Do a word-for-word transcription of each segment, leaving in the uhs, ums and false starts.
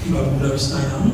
Lieber Bruder, wie ist dein Name?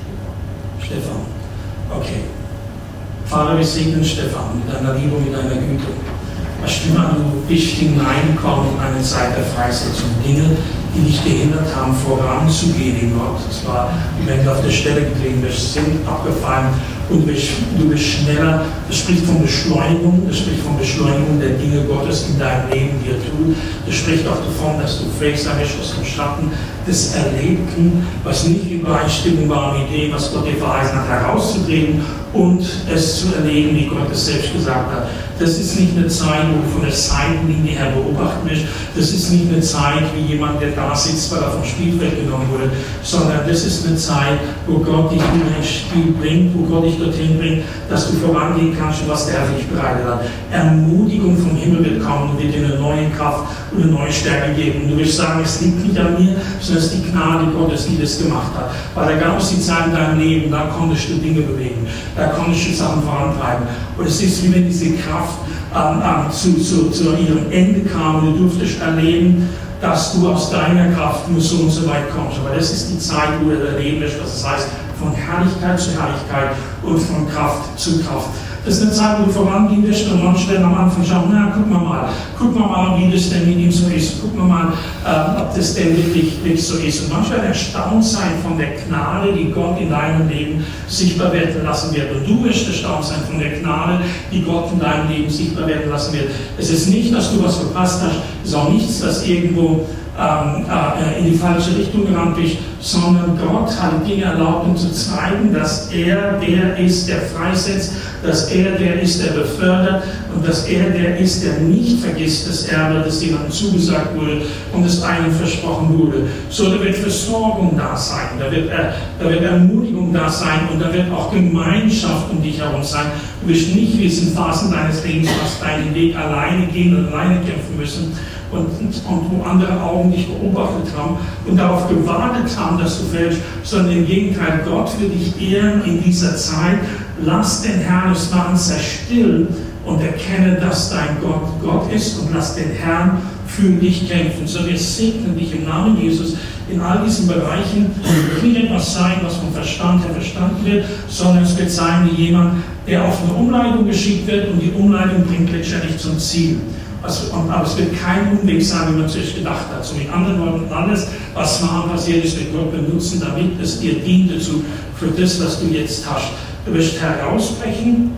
Stefan. Okay. Vater, wir segnen Stefan mit deiner Liebe und mit deiner Güte. Was immer du bist hineingekommen in eine Zeit der Freisetzung. Dinge, die dich gehindert haben, voranzugehen in Gott. Das war, wenn du auf der Stelle geblieben bist, sind abgefallen und du bist, du bist schneller. Das spricht von Beschleunigung, das spricht von Beschleunigung der Dinge Gottes in deinem Leben, die er tut. Das spricht auch davon, dass du fähig sein wirst aus dem Schatten des Erlebten, was nicht in Übereinstimmung war mit dem, was Gott dir verheißen hat, herauszutreten und es zu erleben, wie Gott es selbst gesagt hat. Das ist nicht eine Zeit, wo du von der Seitenlinie her beobachten wirst. Das ist nicht eine Zeit wie jemand, der da sitzt, weil er vom Spielfeld genommen wurde, sondern das ist eine Zeit, wo Gott dich in ein Spiel bringt, wo Gott dich dorthin bringt, dass du vorangehen kannst und was der Herr für dich bereitet hat. Ermutigung vom Himmel wird kommen und wird dir eine neue Kraft und eine neue Stärke geben. Und du wirst sagen, es liegt nicht an mir, sondern es ist die Gnade Gottes, die das gemacht hat. Weil da gab es die Zeit in deinem Leben, da konntest du Dinge bewegen, da konntest du Sachen vorantreiben. Und es ist wie wenn diese Kraft ähm, ähm, zu, zu, zu ihrem Ende kam und du durftest erleben, dass du aus deiner Kraft nur so und so weit kommst. Aber das ist die Zeit, wo du erleben wirst, was es heißt, von Herrlichkeit zu Herrlichkeit und von Kraft zu Kraft. Das ist eine Zeit, wo du vorangehen wirst und manche werden am Anfang schauen, na, guck mal mal, guck mal mal, wie das denn mit ihm so ist, guck mal mal, äh, ob das denn wirklich, wirklich so ist. Und manche werden erstaunt sein von der Gnade, die Gott in deinem Leben sichtbar werden lassen wird. Und du wirst erstaunt sein von der Gnade, die Gott in deinem Leben sichtbar werden lassen wird. Es ist nicht, dass du was verpasst hast, es ist auch nichts, das irgendwo ähm, äh, in die falsche Richtung gerannt bist, sondern Gott hat Dinge erlaubt, um zu zeigen, dass er der ist, der freisetzt, dass er der ist, der befördert und dass er der ist, der nicht vergisst das Erbe, das jemandem zugesagt wurde und das einem versprochen wurde. So, da wird Versorgung da sein, da wird, äh, da wird Ermutigung da sein und da wird auch Gemeinschaft um dich herum sein. Du wirst nicht wie es in Phasen deines Lebens fast deinen Weg alleine gehen und alleine kämpfen müssen. Und, und wo andere Augen dich beobachtet haben und darauf gewartet haben, dass du fällst, sondern im Gegenteil, Gott will dich ehren in dieser Zeit. Lass den Herrn des Wahns sei still und erkenne, dass dein Gott Gott ist und lass den Herrn für dich kämpfen. So, wir segnen dich im Namen Jesus in all diesen Bereichen. Es wird nicht etwas sein, was vom Verstand her verstanden wird, sondern es wird sein wie jemand, der auf eine Umleitung geschickt wird und die Umleitung bringt letztendlich zum Ziel. Also, aber es wird kein Umweg sein, wie man sich gedacht hat. So mit anderen Worten, alles, was mal passiert ist, wird Gott benutzen, damit es dir dient dazu, für das, was du jetzt hast. Du wirst herausbrechen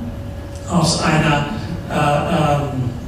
aus einer, äh, ähm,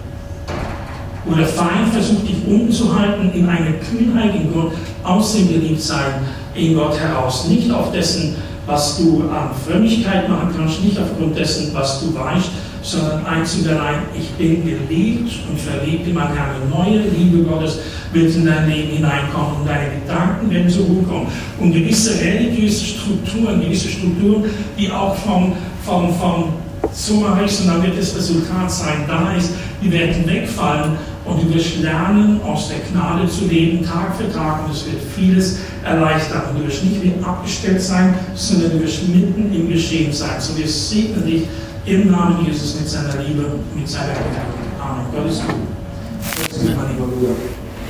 wo der Feind versucht, dich umzuhalten, in eine Kühnheit in Gott, aus dem Geliebtsein in Gott heraus. Nicht auf dessen, was du an Frömmigkeit machen kannst, nicht aufgrund dessen, was du weißt, sondern einzig und allein, ich bin geliebt und verliebt in meinen Herrn. Eine neue Liebe Gottes wird in dein Leben hineinkommen und deine Gedanken werden zur Ruhe kommen. Und gewisse religiöse Strukturen, gewisse Strukturen, die auch vom, vom, vom so mache ich es und dann wird das Resultat sein, da ist, die werden wegfallen und du wirst lernen, aus der Gnade zu leben, Tag für Tag und es wird vieles erleichtern. Und du wirst nicht wie abgestellt sein, sondern du wirst mitten im Geschehen sein. So wir segnen dich im Namen Jesus mit seiner Liebe, mit seiner Gnade. Amen. Gott ist gut. Gott ist gut, mein lieber Bruder.